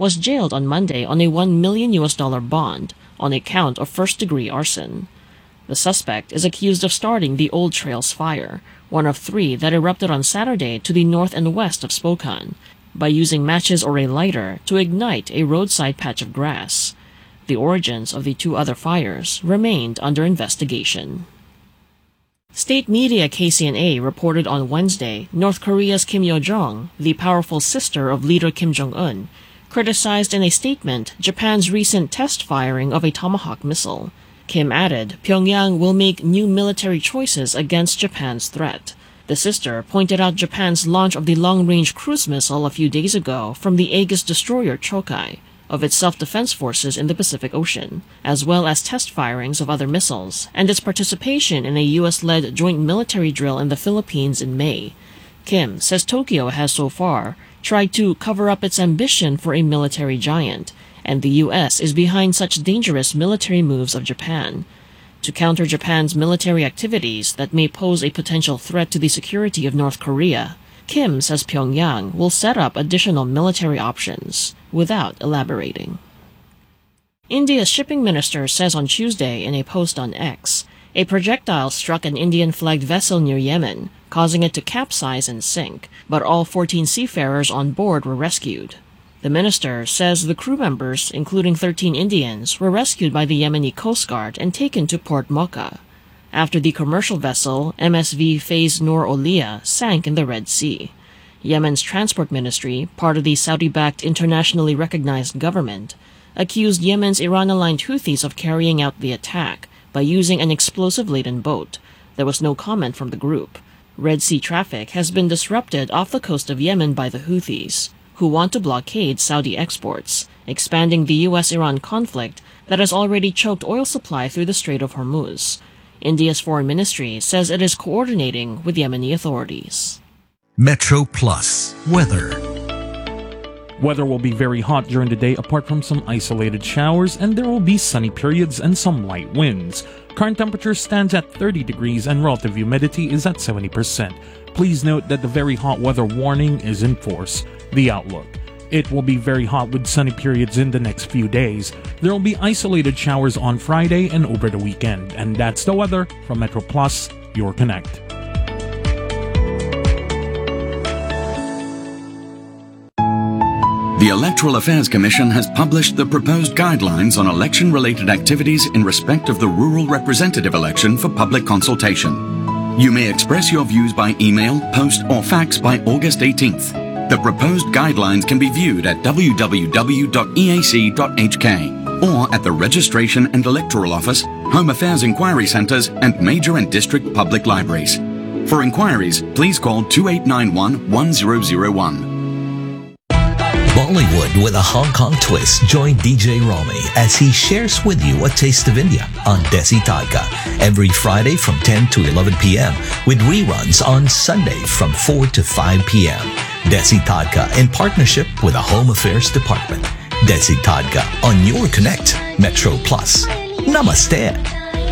was jailed on Monday on a $1 million bond on a count of first-degree arson. The suspect is accused of starting the Old Trails fire, one of 3 that erupted on Saturday to the north and west of Spokane, by using matches or a lighter to ignite a roadside patch of grass. The origins of the 2 other fires remained under investigation. State media KCNA reported on Wednesday North Korea's Kim Yo-jong, the powerful sister of leader Kim Jong-un, criticized in a statement Japan's recent test firing of a Tomahawk missile. Kim added Pyongyang will make new military choices against Japan's threat. The sister pointed out Japan's launch of the long-range cruise missile a few days ago from the Aegis destroyer Chokai of its self-defense forces in the Pacific Ocean, as well as test firings of other missiles, and its participation in a U.S.-led joint military drill in the Philippines in May. Kim says Tokyo has so far tried to cover up its ambition for a military giant, and the U.S. is behind such dangerous military moves of Japan. To counter Japan's military activities that may pose a potential threat to the security of North Korea, Kim says Pyongyang will set up additional military options, without elaborating. India's shipping minister says on Tuesday in a post on X, a projectile struck an Indian-flagged vessel near Yemen, causing it to capsize and sink, but all 14 seafarers on board were rescued. The minister says the crew members, including 13 Indians, were rescued by the Yemeni Coast Guard and taken to Port Mocha, after the commercial vessel MSV Faiz Noor Olia sank in the Red Sea. Yemen's transport ministry, part of the Saudi-backed internationally recognized government, accused Yemen's Iran-aligned Houthis of carrying out the attack by using an explosive-laden boat. There was no comment from the group. Red Sea traffic has been disrupted off the coast of Yemen by the Houthis, who want to blockade Saudi exports, expanding the U.S.-Iran conflict that has already choked oil supply through the Strait of Hormuz. India's foreign ministry says it is coordinating with Yemeni authorities. Metro Plus weather. Weather will be very hot during the day apart from some isolated showers, and there will be sunny periods and some light winds. Current temperature stands at 30 degrees and relative humidity is at 70%. Please note that the very hot weather warning is in force. The outlook. It will be very hot with sunny periods in the next few days. There will be isolated showers on Friday and over the weekend. And that's the weather from Metro Plus, your Connect. The Electoral Affairs Commission has published the proposed guidelines on election-related activities in respect of the rural representative election for public consultation. You may express your views by email, post, or fax by August 18th. The proposed guidelines can be viewed at www.eac.hk or at the Registration and Electoral Office, Home Affairs Inquiry Centres, and major and district public libraries. For inquiries, please call 2891-1001. Bollywood with a Hong Kong twist. Join DJ Romy as he shares with you a taste of India on Desi Tadka every Friday from 10 to 11 p.m. with reruns on Sunday from 4 to 5 p.m. Desi Tadka in partnership with the Home Affairs Department. Desi Tadka on your Connect, Metro Plus. Namaste.